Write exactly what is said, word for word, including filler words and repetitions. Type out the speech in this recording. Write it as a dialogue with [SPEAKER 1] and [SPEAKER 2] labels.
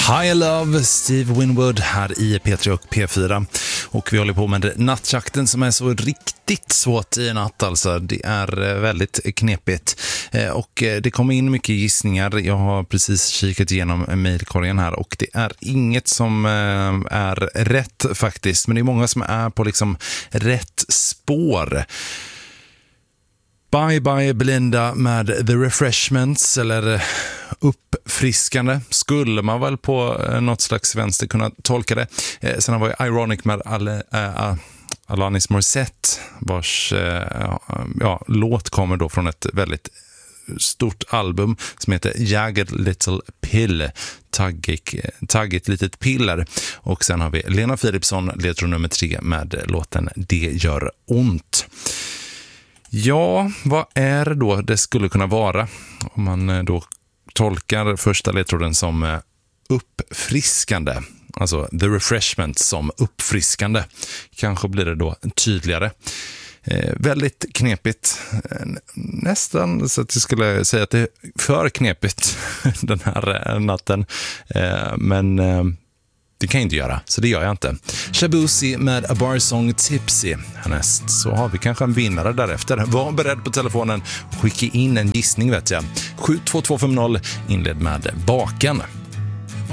[SPEAKER 1] High Love, Steve Winwood här i P tre och P fyra. Och vi håller på med nattjakten som är så riktigt svårt i natt alltså. Det är väldigt knepigt. Och det kommer in mycket gissningar. Jag har precis kikat igenom mejlkorgen här och det är inget som är rätt faktiskt. Men det är många som är på liksom rätt spår. Bye Bye Belinda med The Refreshments eller uppfriskande skulle man väl på något slags vänster kunna tolka det. Eh, sen var det Ironic med Al- äh, Alanis Morissette vars äh, ja, låt kommer då från ett väldigt stort album som heter Jagged Little Pill, taggigt, taggigt litet piller. Och sen har vi Lena Philipsson, ledtråd nummer tre med låten Det gör ont. Ja, vad är det då det skulle kunna vara om man då tolkar första ledtråden som uppfriskande, alltså the refreshment som uppfriskande. Kanske blir det då tydligare. Eh, väldigt knepigt. Eh, nästan så att jag skulle säga att det är för knepigt den här natten. Eh, men eh, det kan jag inte göra, så det gör jag inte. Shabuzi med A Bar Song Tipsy. Härnäst så har vi kanske en vinnare därefter. Var beredd på telefonen och skicka in en gissning vet jag. sju två två fem noll inled med baken.